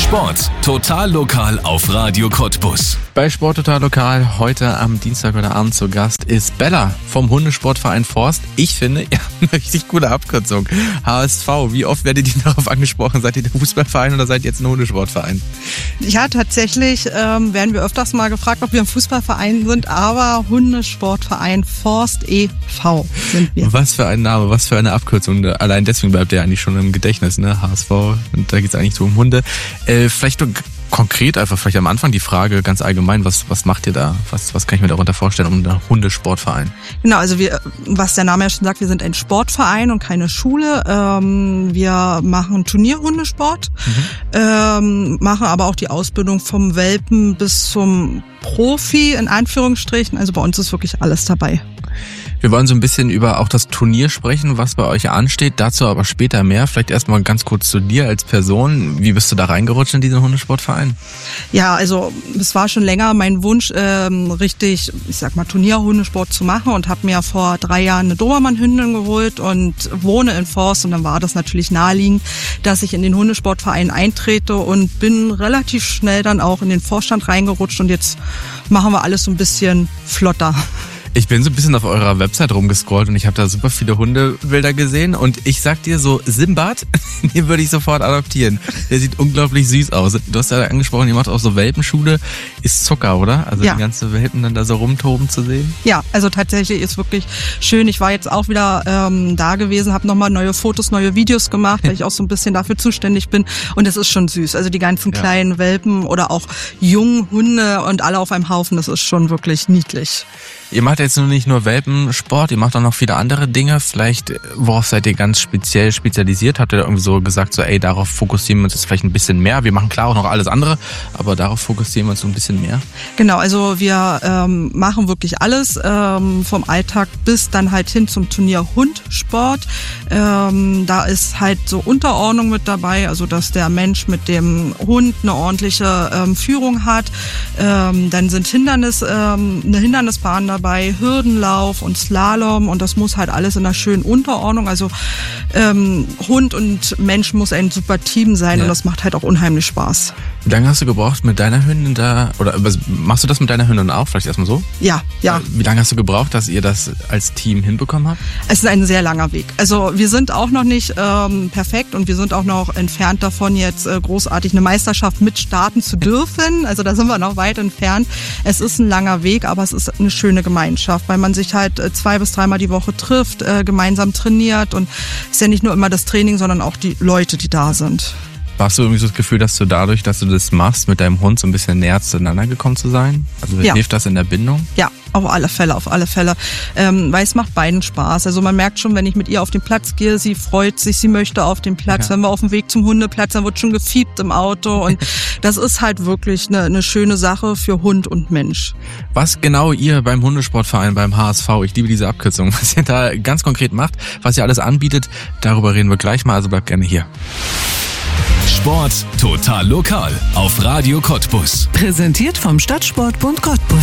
Sport total lokal auf Radio Cottbus. Bei Sport total lokal heute am Dienstag oder Abend zu Gast ist Bella vom Hundesportverein Forst. Ich finde, ja, eine richtig coole Abkürzung. HSV. Wie oft werdet ihr darauf angesprochen? Seid ihr der Fußballverein oder seid ihr jetzt ein Hundesportverein? Ja, tatsächlich werden wir öfters mal gefragt, ob wir ein Fußballverein sind, aber Hundesportverein Forst e.V. sind wir. Was für ein Name, was für eine Abkürzung. Allein deswegen bleibt der eigentlich schon im Gedächtnis, ne? HSV. Und da geht es eigentlich so um Hunde. Vielleicht konkret einfach vielleicht am Anfang die Frage ganz allgemein, was macht ihr da? Was kann ich mir darunter vorstellen, um einen Hundesportverein? Genau, also was der Name ja schon sagt, wir sind ein Sportverein und keine Schule. Wir machen Turnierhundesport, machen aber auch die Ausbildung vom Welpen bis zum Profi in Anführungsstrichen. Also bei uns ist wirklich alles dabei. Wir wollen so ein bisschen über auch das Turnier sprechen, was bei euch ansteht, dazu aber später mehr. Vielleicht erstmal ganz kurz zu dir als Person. Wie bist du da reingerutscht in diesen Hundesportverein? Ja, also es war schon länger mein Wunsch, richtig, ich sag mal, Turnierhundesport zu machen und habe mir vor 3 Jahren eine Dobermann-Hündin geholt und wohne in Forst und dann war das natürlich naheliegend, dass ich in den Hundesportverein eintrete und bin relativ schnell dann auch in den Vorstand reingerutscht und jetzt machen wir alles so ein bisschen flotter. Ich bin so ein bisschen auf eurer Website rumgescrollt und ich habe da super viele Hundebilder gesehen und ich sag dir so, Simbad, den würde ich sofort adoptieren. Der sieht unglaublich süß aus. Du hast ja angesprochen, ihr macht auch so Welpenschule. Ist Zucker, oder? Also ja. Die ganzen Welpen dann da so rumtoben zu sehen? Ja, also tatsächlich ist wirklich schön. Ich war jetzt auch wieder da gewesen, habe nochmal neue Fotos, neue Videos gemacht, weil ich auch so ein bisschen dafür zuständig bin und es ist schon süß. Also die ganzen kleinen Welpen oder auch jungen Hunde und alle auf einem Haufen, das ist schon wirklich niedlich. Ihr macht jetzt nicht nur Welpensport, ihr macht auch noch viele andere Dinge. Vielleicht, worauf seid ihr ganz spezialisiert? Habt ihr irgendwie so gesagt, so darauf fokussieren wir uns jetzt vielleicht ein bisschen mehr? Wir machen klar auch noch alles andere, aber darauf fokussieren wir uns so ein bisschen mehr? Genau, also wir machen wirklich alles, vom Alltag bis dann halt hin zum Turnier Hundsport. Da ist halt so Unterordnung mit dabei, also dass der Mensch mit dem Hund eine ordentliche Führung hat. Dann sind eine Hindernisbahn dabei, Hürdenlauf und Slalom und das muss halt alles in einer schönen Unterordnung. Also Hund und Mensch muss ein super Team sein und das macht halt auch unheimlich Spaß. Wie lange hast du gebraucht mit deiner Hündin da, oder machst du das mit deiner Hündin auch? Vielleicht erstmal so? Ja. Wie lange hast du gebraucht, dass ihr das als Team hinbekommen habt? Es ist ein sehr langer Weg. Also wir sind auch noch nicht perfekt und wir sind auch noch entfernt davon, jetzt großartig eine Meisterschaft mitstarten zu dürfen. Also da sind wir noch weit entfernt. Es ist ein langer Weg, aber es ist eine schöne Gemeinschaft, weil man sich halt 2 bis 3 Mal die Woche trifft, gemeinsam trainiert und es ist ja nicht nur immer das Training, sondern auch die Leute, die da sind. Hast du irgendwie so das Gefühl, dass du dadurch, dass du das machst, mit deinem Hund so ein bisschen näher zueinander gekommen zu sein? Also hilft das in der Bindung? Ja, auf alle Fälle. Weil es macht beiden Spaß. Also man merkt schon, wenn ich mit ihr auf den Platz gehe, sie freut sich, sie möchte auf den Platz. Ja. Wenn wir auf dem Weg zum Hundeplatz, dann wird schon gefiebt im Auto und das ist halt wirklich eine schöne Sache für Hund und Mensch. Was genau ihr beim Hundesportverein, beim HSV, ich liebe diese Abkürzung, was ihr da ganz konkret macht, was ihr alles anbietet, darüber reden wir gleich mal, also bleibt gerne hier. Sport total lokal auf Radio Cottbus. Präsentiert vom Stadtsportbund Cottbus.